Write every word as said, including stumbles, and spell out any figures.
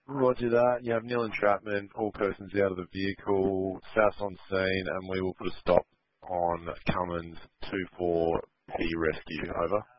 Roger that. You have nil entrapment, all persons out of the vehicle, S A S on scene, and we will put a stop on Cummins two four P rescue. Over.